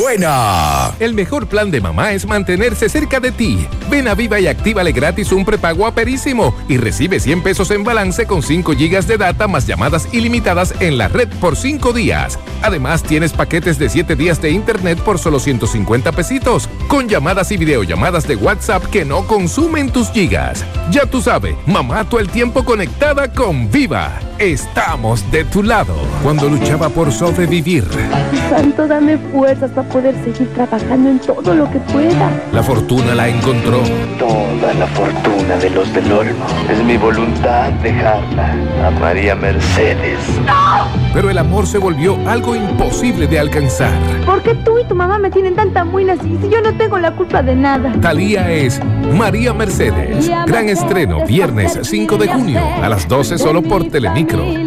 buena. El mejor plan de mamá es mantenerse cerca de ti. Ven a Viva y actívale gratis un prepago aperísimo y recibe 100 pesos en balance con 5 gigas de data más llamadas ilimitadas en la red por 5 días. Además, tienes paquetes de 7 días de internet por solo 150 pesitos, con llamadas y videollamadas de WhatsApp que no consumen tus gigas. Ya tú sabes, mamá todo el tiempo conectada con Viva. Estamos de tu lado. Cuando luchaba por sobrevivir, Santo, dame fuerzas para poder seguir trabajando en todo lo que pueda. la fortuna la encontró. Toda la fortuna de los del Olmo. Es mi voluntad dejarla a María Mercedes. Pero el amor se volvió algo imposible de alcanzar. ¿Por qué tú y tu mamá me tienen tanta muina si yo no tengo la culpa de nada? Thalía es María Mercedes. Gran estreno, viernes 5 de junio, a las 12 solo por Telemicro.